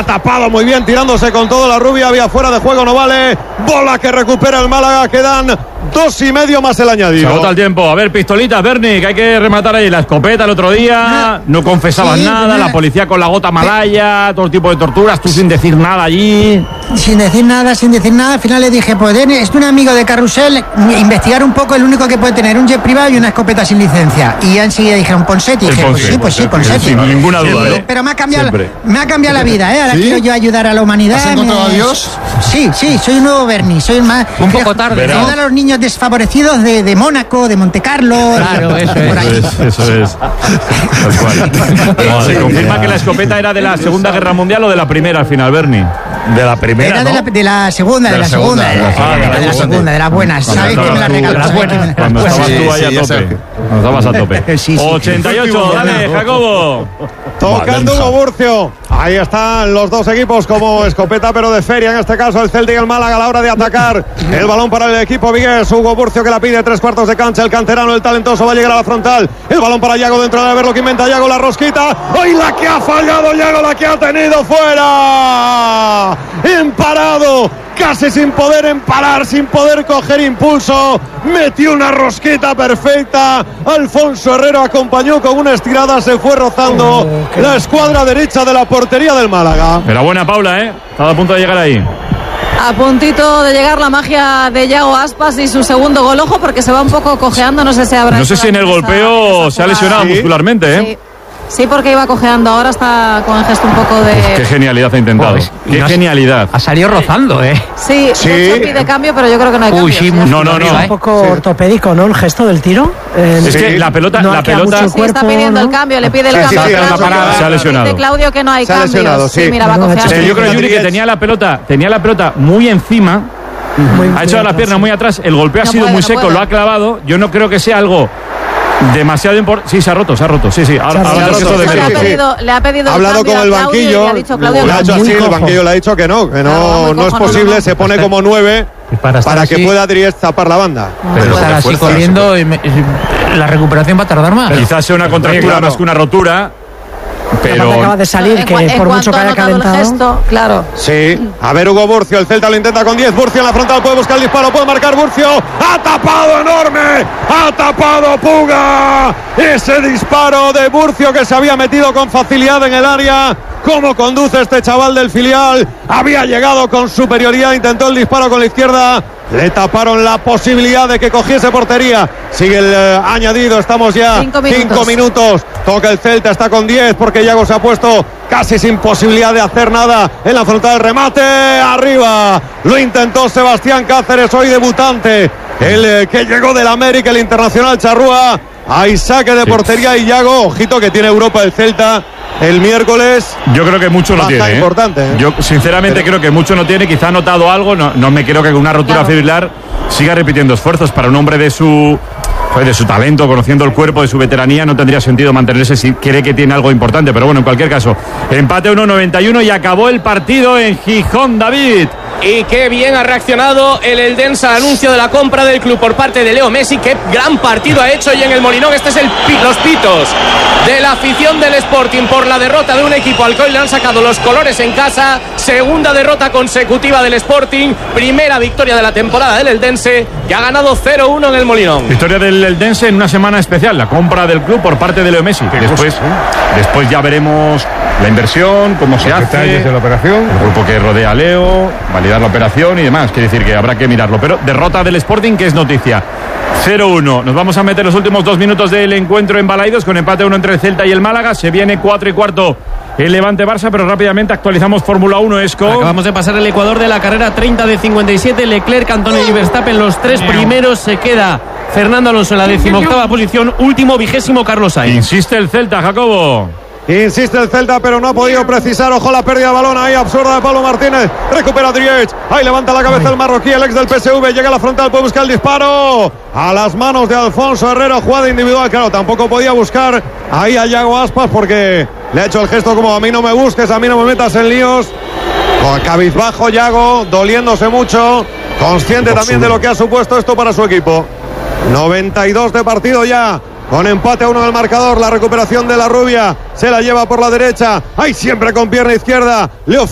ha tapado muy bien, tirándose con todo la rubia, había fuera de juego, no vale. Bola que recupera el Málaga, quedan 2,5 más el añadido. Se agota el tiempo. A ver, pistolitas, Berni, que hay que rematar ahí. La escopeta el otro día, no confesabas nada, la policía con la gota malaya, todo tipo de torturas, tú sin decir nada allí. Sin decir nada, al final le dije, pues es un amigo de Carrusel, investigar un poco, el único que puede tener un jet privado y una escopeta sin licencia. Y ya enseguida dijeron Ponsetti, y dije, pues sí, Ponsetti. Sin ninguna duda. Pero me ha cambiado la vida, ahora quiero yo ayudar a la humanidad. ¿Has encontrado a Dios? Sí, soy un nuevo Berni, soy más... Un poco tarde, ¿no? Ayudar a los niños desfavorecidos de Mónaco, de Montecarlo. Claro, eso es. Se confirma que la escopeta era de la Segunda Guerra Mundial o de la Primera al final, Berni. De la primera, era ¿no? de la segunda, de las buenas. ¿Sabes que me la regaló? Cuando estabas tú ahí a tope. Cuando estabas a tope. 88, dale, Jacobo. Tocando Hugo Burcio. Ahí están los dos equipos como escopeta, pero de feria. En este caso, el Celta y el Málaga a la hora de atacar. El balón para el equipo vigués. Hugo Burcio que la pide 3/4 de cancha. El canterano, el talentoso, va a llegar a la frontal. El balón para Yago dentro de ver lo que inventa Yago. La rosquita. ¡Ay, la que ha fallado Yago! La que ha tenido fuera. Emparado. Casi sin poder emparar, sin poder coger impulso. Metió una rosquita perfecta. Alfonso Herrero acompañó con una estirada. Se fue rozando la escuadra derecha de la portería del Málaga. Pero buena Paula, estaba a punto de llegar ahí. A puntito de llegar la magia de Yago Aspas y su segundo gol. Ojo, porque se va un poco cojeando. No sé si en el golpeo se ha lesionado muscularmente, Sí, porque iba cojeando. Ahora está con el gesto un poco de... Qué genialidad ha intentado. Qué genialidad. Ha salido rozando, Sí, de hecho pide cambio, pero yo creo que no hay cambio. Sí, no. Un poco ortopédico, ¿no? El gesto del tiro. Es que la pelota... Sí, está pidiendo el cambio, le pide el cambio. Se ha lesionado. Dice Claudio que no hay cambio. Se ha lesionado, sí. Mira, va cojeando. Yo creo, Yuri, que tenía la pelota muy encima. Ha echado la pierna muy atrás. El golpeo ha sido muy seco, lo ha clavado. Yo no creo que sea algo... demasiado importante. Sí, se ha roto. Sí. Le ha pedido ha hablado con el banquillo. Le ha dicho Claudio le ha hecho así, el banquillo le ha dicho que no es posible. Se pone como 9 para que pueda Dries tapar la banda. Pero estar así corriendo, la recuperación va a tardar más. Quizás sea una contractura más que una rotura. Pero acaba de salir, que por mucho que haya calentado. Gesto, claro. Sí, a ver Hugo Burcio, el Celta lo intenta con 10. Burcio en la frontal, puede buscar el disparo, puede marcar Burcio. ¡Ha tapado enorme! ¡Ha tapado Puga! Ese disparo de Burcio que se había metido con facilidad en el área. ¿Cómo conduce este chaval del filial? Había llegado con superioridad, intentó el disparo con la izquierda. Le taparon la posibilidad de que cogiese portería. Sigue el añadido, estamos ya 5 minutos. Toca el Celta, está con 10 porque Yago se ha puesto casi sin posibilidad de hacer nada en la frontal. Remate arriba. Lo intentó Sebastián Cáceres, hoy debutante. El que llegó del América, el internacional charrúa. Hay saque de portería y Yago, ojito que tiene Europa el Celta el miércoles. Yo creo que mucho no tiene. Importante, Yo sinceramente creo que mucho no tiene. Quizá ha notado algo. No me creo que con una rotura fibrilar siga repitiendo esfuerzos. Para un hombre de su talento, conociendo el cuerpo, de su veteranía, no tendría sentido mantenerse si cree que tiene algo importante. Pero bueno, en cualquier caso, empate 1-91 y acabó el partido en Gijón, David. Y qué bien ha reaccionado el Eldense al anuncio de la compra del club por parte de Leo Messi. Qué gran partido ha hecho y en el Molinón. Este es los pitos de la afición del Sporting por la derrota de un equipo al que hoy le han sacado los colores en casa. Segunda derrota consecutiva del Sporting. Primera victoria de la temporada del Eldense, que ha ganado 0-1 en el Molinón. Victoria del Eldense en una semana especial, la compra del club por parte de Leo Messi. Después ya veremos la inversión, cómo se hace, detalles de la operación, el grupo que rodea a Leo, validar la operación y demás. Quiere decir que habrá que mirarlo. Pero derrota del Sporting, que es noticia. 0-1. Nos vamos a meter los últimos 2 minutos del encuentro en Balaidos con empate 1 entre el Celta y el Málaga. Se viene 4:15 el Levante Barça, pero rápidamente actualizamos Fórmula 1. Acabamos de pasar el Ecuador de la carrera 30 de 57. Leclerc, Antonio y Verstappen, los 3 primeros. Se queda Fernando Alonso en la 18ª posición. Último, 20º, Carlos Sainz. Insiste el Celta, Jacobo. Insiste el Celta, pero no ha podido precisar. Ojo la pérdida de balón ahí, absurda de Pablo Martínez. Recupera Driech. Ahí levanta la cabeza el marroquí, el ex del PSV. Llega a la frontal, puede buscar el disparo. A las manos de Alfonso Herrero. Jugada individual. Claro, tampoco podía buscar ahí a Yago Aspas porque le ha hecho el gesto como: a mí no me busques, a mí no me metas en líos. Con cabizbajo Yago, doliéndose mucho. Consciente también de lo que ha supuesto esto para su equipo. 92 de partido ya. Con empate a 1 del marcador, la recuperación de la rubia, se la lleva por la derecha, ahí siempre con pierna izquierda, Leo